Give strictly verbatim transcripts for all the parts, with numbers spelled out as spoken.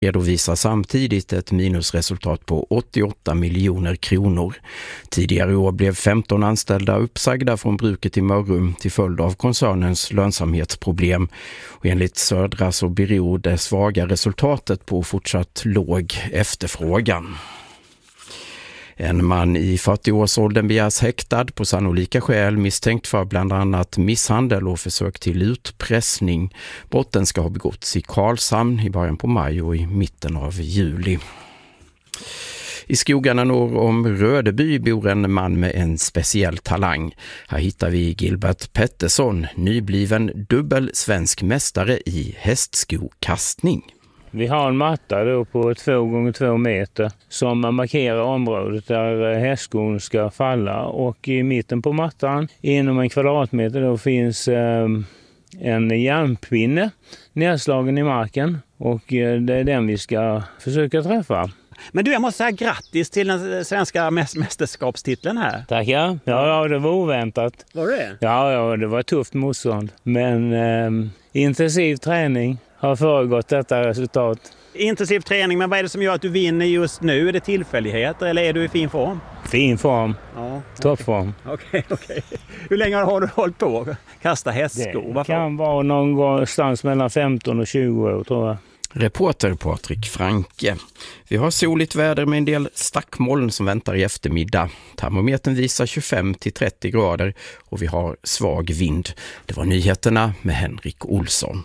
redovisar samtidigt ett minusresultat på åttioåtta miljoner kronor. Tidigare i år blev femton anställda uppsagda från bruket i Mörrum till följd av koncernens lönsamhetsproblem. Och enligt Södra så beror det svaga resultatet på fortsatt låg efterfrågan. En man i fyrtioårsåldern begärs häktad på sannolika skäl misstänkt för bland annat misshandel och försök till utpressning. Brotten ska ha begåtts i Karlshamn i början på maj och i mitten av juli. I skogarna norr om Rödeby bor en man med en speciell talang. Här hittar vi Gilbert Pettersson, nybliven dubbel svensk mästare i hästskokastning. Vi har en matta då på två gånger två meter som markerar området där hästskon ska falla, och i mitten på mattan inom en kvadratmeter då finns eh, en järnpinne nedslagen i marken, och eh, det är den vi ska försöka träffa. Men du, jag måste säga grattis till den svenska mästerskapstiteln här. Tackar. Ja, ja, det var oväntat. Var det? Ja, ja, det var tufft motstånd. Men eh, intensiv träning har föregått detta resultat. Intensiv träning, men vad är det som gör att du vinner just nu? Är det tillfälligheter eller är du i fin form? Fin form. Ja, toppform. Okej, okej. Hur länge har du hållit på att kasta hästskor? Det kan vara någonstans mellan femton och tjugo år, tror jag. Reporter Patrik Franke. Vi har soligt väder med en del stackmoln som väntar i eftermiddag. Termometern visar tjugofem till trettio grader och vi har svag vind. Det var nyheterna med Henrik Olsson.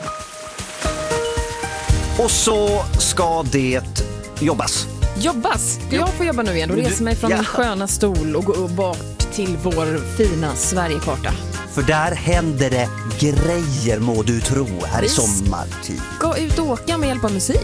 Och så ska det jobbas. Jobbas? Ska jag få jobba nu igen och resa mig från ja. min sköna stol och gå bort till vår fina Sverigekarta? För där händer det grejer, må du tro, här i sommartid. Gå ut och åka med hjälp av musik.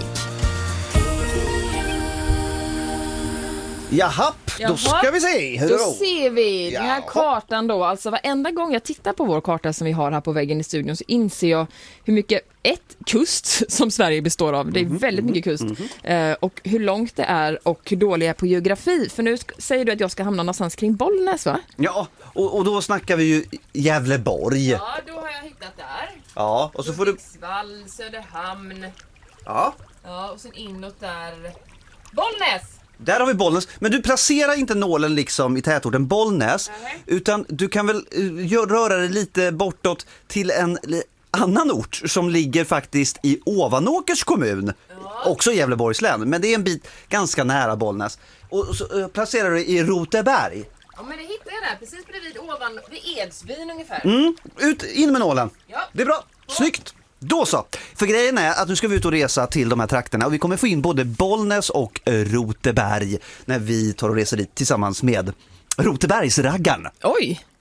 Jaha, Jaha. då ska vi se. Hur Då då? ser vi den här Jaha. kartan då. Alltså varenda gång jag tittar på vår karta som vi har här på väggen i studion så inser jag hur mycket ett kust som Sverige består av. Det är Mm-hmm. väldigt mycket kust. Mm-hmm. Eh, och hur långt det är och hur dålig jag är på geografi. För nu sk- säger du att jag ska hamna någonstans kring Bollnäs, va? Ja, och, och då snackar vi ju Gävleborg. Ja, då har jag hittat där. Ja, och så får du... Hudiksvall, Söderhamn. Ja, Ja, och sen inåt där. Bollnäs! där har vi Bollnäs. Men du placerar inte nålen liksom i tätorten Bollnäs. Nej. Utan du kan väl uh, gör- röra dig lite bortåt till en li- annan ort som ligger faktiskt i Ovanåkers kommun. Ja. Också i Gävleborgs län. Men det är en bit ganska nära Bollnäs. Och så uh, placerar du dig i Roteberg. Ja, men det hittar jag där. Precis bredvid ovan, vid Edsbyn ungefär. Mm, ut, in med nålen. Ja. Det är bra, snyggt. Då så. För grejen är att nu ska vi ut och resa till de här trakterna och vi kommer få in både Bollnäs och Roteberg när vi tar och reser dit tillsammans med Rotebergsraggarna. Oj!